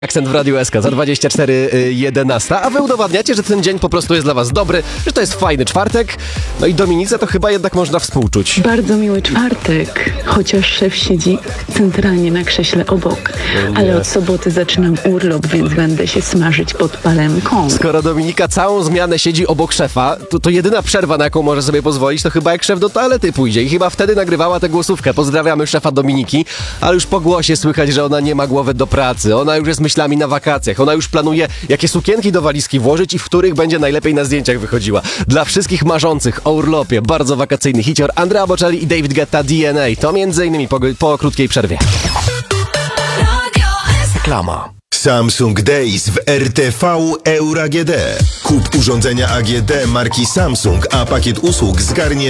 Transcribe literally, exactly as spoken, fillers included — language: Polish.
Akcent w Radiu S K za dwadzieścia cztery jedenaście, a wy udowadniacie, że ten dzień po prostu jest dla was dobry, że to jest fajny czwartek. No i Dominice to chyba jednak można współczuć. Bardzo miły czwartek, chociaż szef siedzi centralnie na krześle obok. Ale od soboty zaczynam urlop, więc będę się smażyć pod palemką. Skoro Dominika całą zmianę siedzi obok szefa, to, to jedyna przerwa, na jaką może sobie pozwolić, to chyba jak szef do toalety pójdzie. I chyba wtedy nagrywała tę głosówkę. Pozdrawiamy szefa Dominiki, ale już po głosie słychać, że ona nie ma głowy do pracy. Ona już jest myślami na wakacjach. Ona już planuje, jakie sukienki do walizki włożyć i w których będzie najlepiej na zdjęciach wychodziła. Dla wszystkich marzących o urlopie, bardzo wakacyjny hicior Andrea Bocelli i David Guetta D N A. To między innymi po, po krótkiej przerwie. Reklama. Samsung Days w R T V Euro A G D. Kup urządzenia A G D marki Samsung, a pakiet usług zgarnie